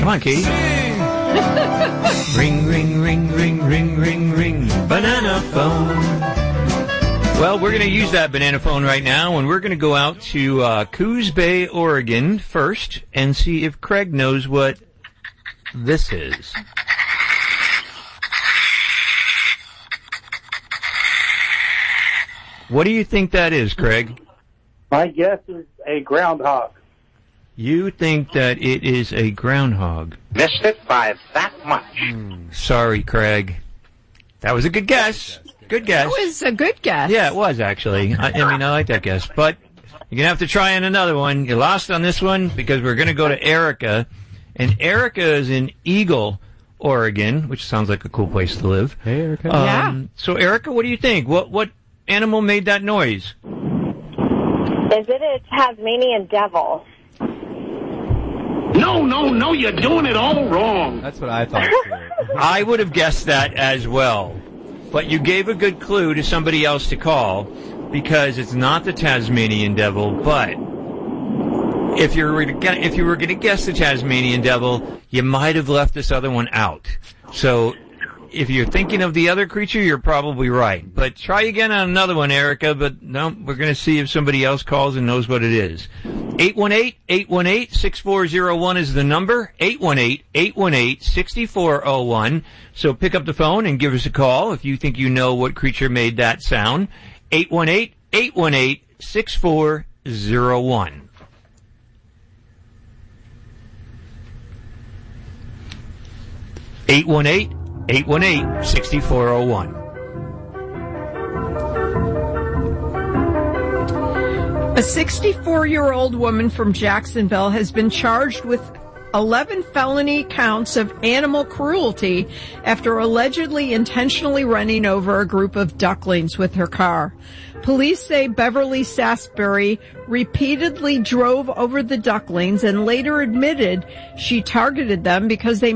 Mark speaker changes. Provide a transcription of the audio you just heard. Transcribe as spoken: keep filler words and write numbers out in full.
Speaker 1: Come on, Katie. Ring, ring, ring, ring, ring, ring, ring, banana phone. Well, we're going to use that banana phone right now, and we're going to go out to uh, Coos Bay, Oregon first and see if Craig knows what this is. What do you think that is, Craig?
Speaker 2: My guess is a groundhog.
Speaker 1: You think that it is a groundhog.
Speaker 3: Missed it by that much.
Speaker 1: Mm, sorry, Craig. That was a good guess. Good guess.
Speaker 4: That was a good guess.
Speaker 1: Yeah, it was, actually. I, I mean, I like that guess. But you're going to have to try on another one. You lost on this one because we're going to go to Erica. And Erica is in Eagle, Oregon, which sounds like a cool place to live.
Speaker 5: Hey, Erica.
Speaker 1: Um,
Speaker 4: yeah.
Speaker 1: So, Erica, what do you think? What what animal made that noise?
Speaker 6: Is it a Tasmanian devil?
Speaker 3: No, no, no, you're doing it all wrong.
Speaker 5: That's what I thought, too.
Speaker 1: I would have guessed that as well. But you gave a good clue to somebody else to call because it's not the Tasmanian devil, but if you were to, if you were going to guess the Tasmanian devil, you might have left this other one out. So if you're thinking of the other creature, you're probably right. But try again on another one, Erica, but no, we're going to see if somebody else calls and knows what it is. eight one eight, eight one eight, six four zero one is the number. eight one eight, eight one eight, six four zero one. So pick up the phone and give us a call if you think you know what creature made that sound. eight one eight, eight one eight, six four zero one. eight one eight, eight one eight, six four zero one.
Speaker 4: A sixty-four-year-old woman from Jacksonville has been charged with eleven felony counts of animal cruelty after allegedly intentionally running over a group of ducklings with her car. Police say Beverly Sasbury repeatedly drove over the ducklings and later admitted she targeted them because they